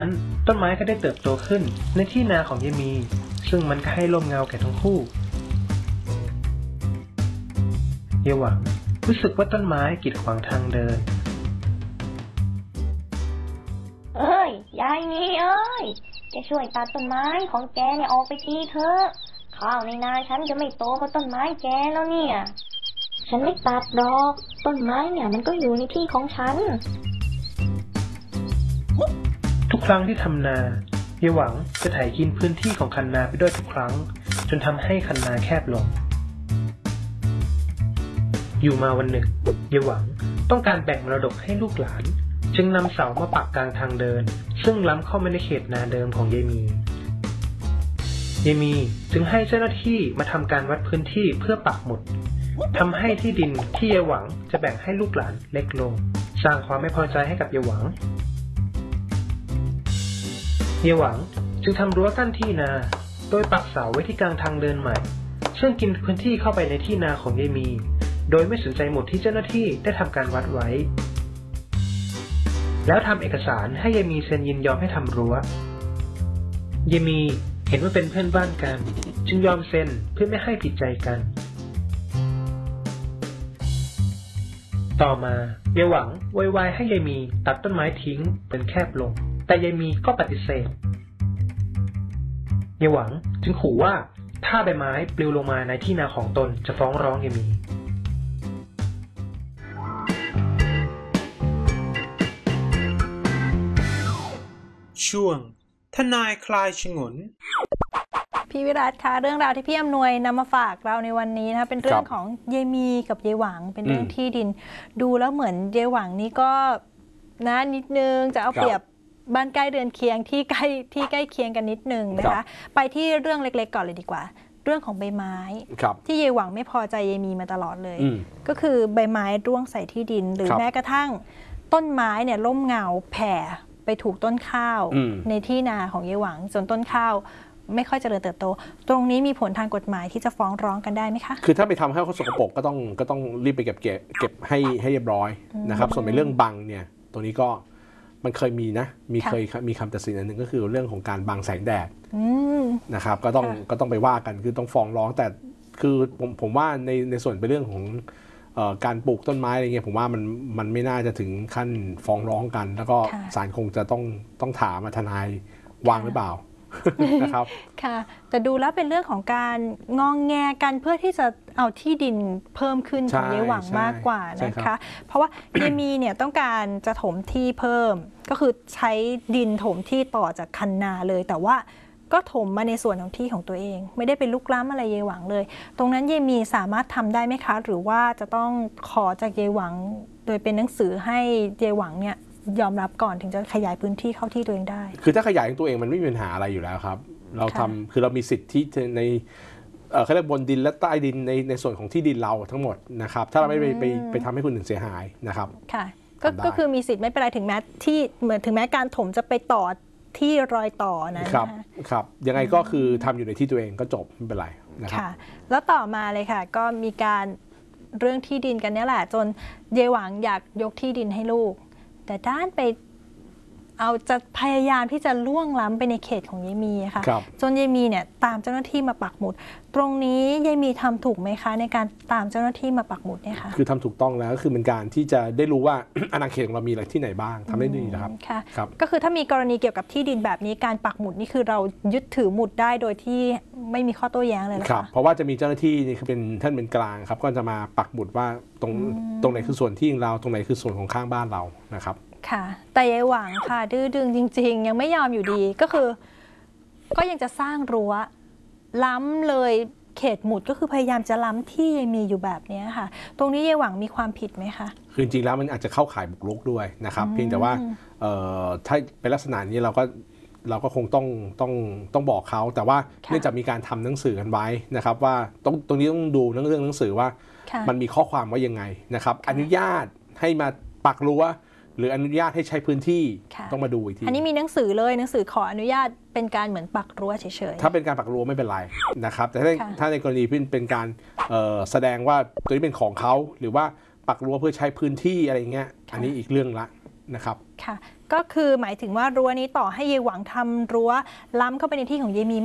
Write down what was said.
นั้นต้นไม้ก็ได้เติบโตขึ้นในที่นาของยายมีซึ่งมันก็ให้ร่มเงาแก่ทั้งคู่ยายหวังรู้สึกว่าต้นไม้กีดขวางทางเดินเอ้ยยายมีเอ้ยจะช่วยตัดต้นไม้ของแกเนี่ยออกไปทีเถอะข้าวในนาฉันจะไม่โตเพราะต้นไม้แกแล้วเนี่ยฉันไม่ตัดดอกต้นไม้เนี่ยมันก็อยู่ในที่ของฉันทุกครั้งที่ทำนายายหวังจะไถกินพื้นที่ของคันนาไปด้วยทุกครั้งจนทำให้คันนาแคบลงอยู่มาวันหนึ่งยายหวังต้องการแบ่งมรดกให้ลูกหลานจึงนำเสามาปักกลางทางเดินซึ่งล้ำเข้ามาในเขตนาเดิมของยายมีจึงให้เจ้าหน้าที่มาทำการวัดพื้นที่เพื่อปักหมุดทำให้ที่ดินที่ยายหวังจะแบ่งให้ลูกหลานเล็กลงสร้างความไม่พอใจให้กับยายหวังยายหวังจึงทำรั้วกั้นที่นาโดยปักเสาไว้ที่กลางทางเดินใหม่ซึ่งกินพื้นที่เข้าไปในที่นาของยายมีโดยไม่สนใจหมุดที่เจ้าหน้าที่ได้ทำการวัดไว้แล้วทำเอกสารให้ยายมีเซ็นยินยอมให้ทำรั้วยายมีเห็นว่าเป็นเพื่อนบ้านกันจึงยอมเซ็นเพื่อไม่ให้ผิดใจกันต่อมายายหวังโวยวายให้ยายมีตัดต้นไม้ทิ้งเป็นแคบลงแต่ยายมีก็ปฏิเสธยายหวังจึงขู่ว่าถ้าใบไม้ปลิวลงมาในที่นาของตนจะฟ้องร้องยายมีช่วงทนายคลายฉงนพี่วิรัตคะเรื่องราวที่พี่อำนวยนำมาฝากเราในวันนี้นะคะเป็นเรื่องของยายมีกับยายหวังเป็นเรื่องที่ดินดูแล้วเหมือนยายหวังนี่ก็นะนิดนึงจะเอาเปรียบบ้านใกล้เรือนเคียงที่ใกล้เคียงกันนิดนึงนะคะไปที่เรื่องเล็กๆก่อนเลยดีกว่าเรื่องของใบไม้ที่ยายหวังไม่พอใจยายมีมาตลอดเลยก็คือใบไม้ร่วงใส่ที่ดินหรือแม้กระทั่งต้นไม้เนี่ยร่มเงาแผ่ไปถูกต้นข้าวในที่นาของยายหวังจนต้นข้าวไม่ค่อยเจริญเติบโตตรงนี้มีผลทางกฎหมายที่จะฟ้องร้องกันได้ไหมคะคือถ้าไปทำให้เขาสกปรกก็ต้องรีบไปเก็บให้เรียบร้อยนะครับส่วนในเรื่องบังเนี่ยตัวนี้ก็มันเคยมีนะมีคำตัดสินอันหนึ่งก็คือเรื่องของการบังแสงแดดนะครับก็ต้องไปว่ากันคือต้องฟ้องร้องแต่คือผมว่าในส่วนเป็นเรื่องของการปลูกต้นไม้อะไรเงี้ยผมว่ามันไม่น่าจะถึงขั้นฟ้องร้องกันแล้วก็ศาลคงจะต้องถามทนายวางหรือเปล่านะครับค่ะแต่ดูแล้วเป็นเรื่องของการงองแงกันเพื่อที่จะเอาที่ดินเพิ่มขึ้นของยายหวังมากกว่านะคะเพราะว่ายายมีเนี่ยต้องการจะถมที่เพิ่มก็คือใช้ดินถมที่ต่อจากคันนาเลยแต่ว่าก็ถมมาในส่วนของที่ของตัวเองไม่ได้เป็นลุกล้ำอะไรยายหวังเลยตรงนั้นยายมีสามารถทำได้ไหมคะหรือว่าจะต้องขอจากยายหวังโดยเป็นหนังสือให้ยายหวังเนี่ยยอมรับก่อนถึงจะขยายพื้นที่เข้าที่ตัวเองได้คือถ้าขยายตัวเองมันไม่มีปัญหาอะไรอยู่แล้วครับเราทำคือเรามีสิทธิ์ที่ในเขาเรียกบนดินและใต้ดินในส่วนของที่ดินเราทั้งหมดนะครับถ้าเราไม่ไปทำให้คนอื่นเสียหายนะครับค่ะก็คือมีสิทธิ์ไม่เป็นไรถึงแม้ที่ถึงแม้การถมจะไปต่อที่รอยต่อนะครับยังไงก็คือทำอยู่ในที่ตัวเองก็จบไม่เป็นไรนะครับค่ะแล้วต่อมาเลยค่ะก็มีการเรื่องที่ดินกันนี่แหละจนยายหวังอยากยกที่ดินให้ลูกแต่ด้านไปเอาจะพยายามที่จะล่วงล้ำไปในเขตของยายมีค่ะจนยายมีเนี่ยตามเจ้าหน้าที่มาปักหมุดตรงนี้ยายมีทำถูกไหมคะในการตามเจ้าหน้าที่มาปักหมุดเนี่ยค่ะคือทำถูกต้องแล้วก็คือเป็นการที่จะได้รู้ว่าอาณาเขตของเรามีอะไรที่ไหนบ้างทำได้ดีนะครับค่ะก็คือถ้ามีกรณีเกี่ยวกับที่ดินแบบนี้การปักหมุดนี่คือเรายึดถือหมุดได้โดยที่ไม่มีข้อโต้แย้งเลยครับเพราะว่าจะมีเจ้าหน้าที่นี่คือเป็นท่านเป็นกลางครับก็จะมาปักหมุดว่าตรงไหนคือส่วนที่ของเราตรงไหนคือส่วนของข้างบ้านเรานะครับค่ะแต่ยายหวังค่ะดื้อดึงจริงๆยังไม่ยอมอยู่ดีก็คือก็ยังจะสร้างรั้วล้ำเลยเขตหมุดก็คือพยายามจะล้ำที่ยายมีอยู่แบบนี้ค่ะตรงนี้ยายหวังมีความผิดไหมคะคือจริงๆแล้วมันอาจจะเข้าข่ายบุกรุกด้วยนะครับเพียงแต่ว่าถ้าเป็นลักษณะนี้เราก็คงต้องบอกเขาแต่ว่าเนื่องจากมีการทำหนังสือกันไว้นะครับว่าตรงนี้ต้องดูเรื่องหนังสือว่ามันมีข้อความว่ายังไงนะครับอนุญาตให้มาปักรั้วหรืออนุญาตให้ใช้พื้นที่ต้องมาดูอีกทีอันนี้มีหนังสือเลยหนังสือขออนุญาตเป็นการเหมือนปักรั้วเฉยๆถ้าเป็นการปักรั้วไม่เป็นไรนะครับแต่ถ้าในกรณีเป็นการแสดงว่าตัวนี้เป็นของเขาหรือว่าปักรั้วเพื่อใช้พื้นที่อะไรเงี้ยอันนี้อีกเรื่องละนะครับค่ะก็คือหมายถึงว่ารั้วนี้ต่อให้เยหวังทำรั้วล้ำเข้าไปในที่ของเยมี